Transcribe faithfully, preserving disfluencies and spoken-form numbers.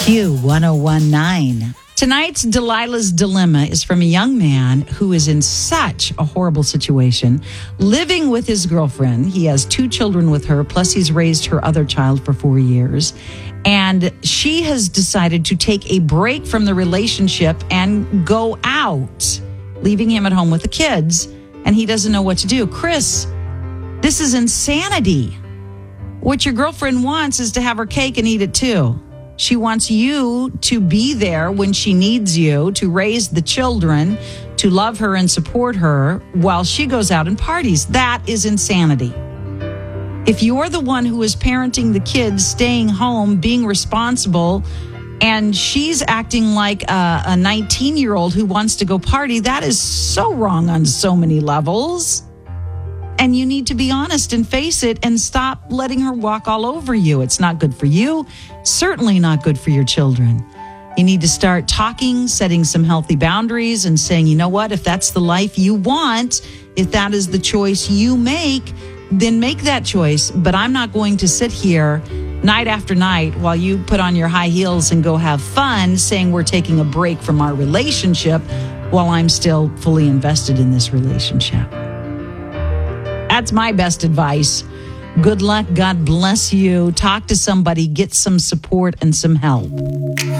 Q one oh one nine. Tonight's Delilah's Dilemma is from a young man who is in such a horrible situation, living with his girlfriend. He has two children with her, plus he's raised her other child for four years. And she has decided to take a break from the relationship and go out, leaving him at home with the kids. And he doesn't know what to do. Chris, this is insanity. What your girlfriend wants is to have her cake and eat it too. She wants you to be there when she needs you, to raise the children, to love her and support her while she goes out and parties. That is insanity. If you're the one who is parenting the kids, staying home, being responsible, and she's acting like a nineteen-year-old who wants to go party, that is so wrong on so many levels. And you need to be honest and face it and stop letting her walk all over you. It's not good for you, certainly not good for your children. You need to start talking, setting some healthy boundaries and saying, you know what, if that's the life you want, if that is the choice you make, then make that choice. But I'm not going to sit here night after night while you put on your high heels and go have fun saying we're taking a break from our relationship while I'm still fully invested in this relationship. That's my best advice. Good luck. God bless you. Talk to somebody. Get some support and some help.